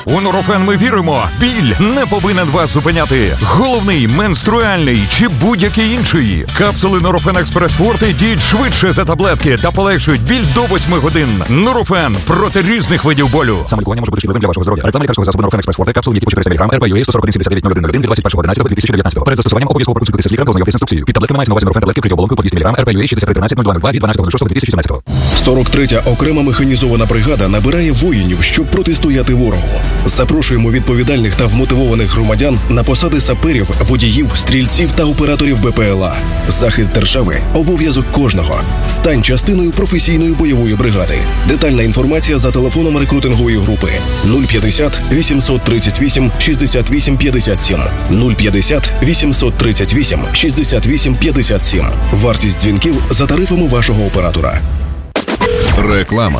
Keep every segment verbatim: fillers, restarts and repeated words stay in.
У Нурофен ми віримо, біль не повинен вас зупиняти. Головний, менструальний чи будь-який інший. Капсули Нурофен Експрес Форте діють швидше за таблетки та полегшують біль до восьми годин. Нурофен проти різних видів болю. Самолікування може бути шкідливим для вашого здоров'я. Реклама лікарського засобу Нурофен Експрес Форте, капсули, які по чотириста міліграм, ар пі ю ей сто сорок один сімдесят дев'ять нуль один нуль один від двадцять першого одинадцятого дві тисячі дев'ятнадцятого. Перед застосуванням обов'язково проконсультуйтеся з лікарем та ознайомтесь з інструкцією. Під таблетками мається на увазі Нурофен таблетки вкриті оболонкою по двісті міліграм, ар пі ю ей шістдесят три тринадцять нуль два нуль два від дванадцятого шостого дві тисячі сімнадцятого. сорок третя окрема механізована бригада набирає воїнів, щоб протистояти ворогу. Запрошуємо відповідальних та вмотивованих громадян на посади саперів, водіїв, стрільців та операторів Б П Л А. Захист держави – обов'язок кожного. Стань частиною професійної бойової бригади. Детальна інформація за телефоном рекрутингової групи нуль п'ятдесят вісімсот тридцять вісім шістдесят вісім п'ятдесят сім нуль п'ятдесят вісімсот тридцять вісім шістдесят вісім п'ятдесят сім. Вартість дзвінків за тарифами вашого оператора. Реклама.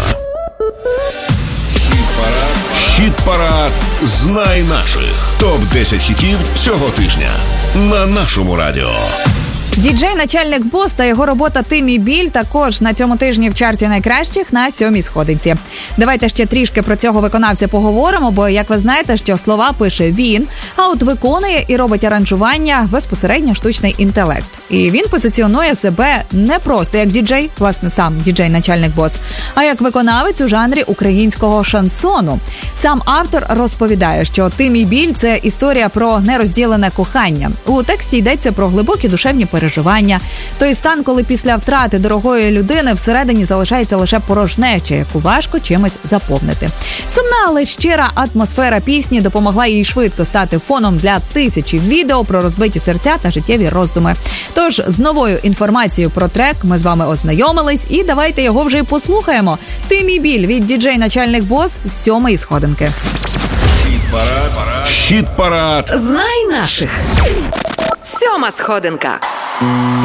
Хіт-парад «Знай наших». топ десять хітів цього тижня на нашому радіо. Діджей-начальник Бос та його робота «Ти мій біль» також на цьому тижні в чарті найкращих на сьомій сходинці. Давайте ще трішки про цього виконавця поговоримо, бо, як ви знаєте, що слова пише він, а от виконує і робить аранжування безпосередньо штучний інтелект. І він позиціонує себе не просто як діджей, власне, сам діджей-начальник Бос, а як виконавець у жанрі українського шансону. Сам автор розповідає, що «Ти мій біль» – це історія про нерозділене кохання. У тексті йдеться про глибокі душевні переживання. Той стан, коли після втрати дорогої людини всередині залишається лише порожнеча, яку важко чимось заповнити. Сумна, але щира атмосфера пісні допомогла їй швидко стати фоном для тисячі відео про розбиті серця та життєві роздуми. Тож з новою інформацією про трек ми з вами ознайомились і давайте його вже й послухаємо. «Ти мій біль» від діджей-начальник Бос з сьомої сходинки. Хіт-парад. Хіт-парад. Знай наших. Сьома сходинка.